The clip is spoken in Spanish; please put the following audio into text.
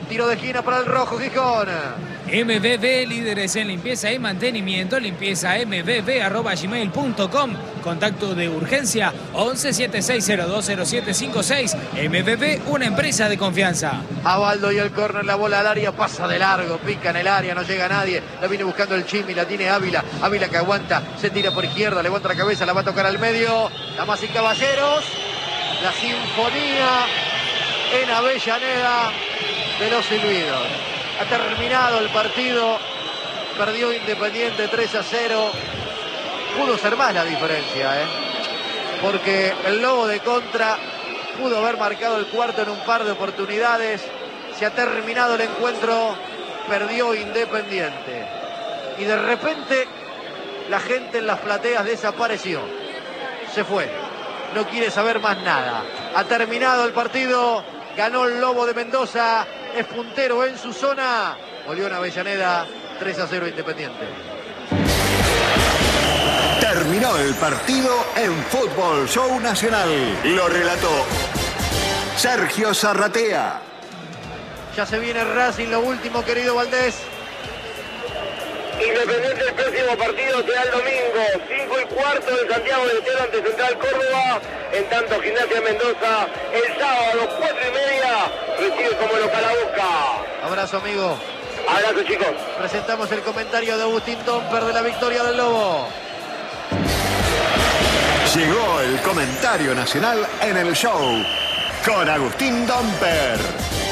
tiro de esquina para el Rojo Gijón. MBB, líderes en limpieza y mantenimiento. Limpieza mbb@gmail.com. Contacto de urgencia 1176020756. MBB, una empresa de confianza. Abaldo y el córner, la bola al área, pasa de largo, pica en el área, no llega nadie. La viene buscando el Chimi, la tiene Ávila. Ávila que aguanta, se tira por izquierda, levanta la cabeza, la va a tocar al medio. Damas y caballeros, la sinfonía en Avellaneda de los silbidos. Ha terminado el partido, perdió Independiente 3-0. Pudo ser más la diferencia, porque el Lobo de Contra pudo haber marcado el cuarto en un par de oportunidades. Se ha terminado el encuentro, perdió Independiente. Y de repente la gente en las plateas desapareció. Se fue, no quiere saber más nada. Ha terminado el partido, ganó el Lobo de Mendoza, es puntero en su zona. Volvió en Avellaneda, 3-0 Independiente. Terminó el partido en Fútbol Show Nacional. Lo relató Sergio Zarratea. Ya se viene Racing, lo último, querido Valdés. Independiente, el próximo partido será el domingo, 5:15 en Santiago del Estero ante Central Córdoba. En tanto, Gimnasia Mendoza, el sábado, 4:30, recibe como local a Boca. Abrazo, amigo. Abrazo, chicos. Presentamos el comentario de Agustín Domper de la victoria del Lobo. Llegó el comentario nacional en el show con Agustín Domper.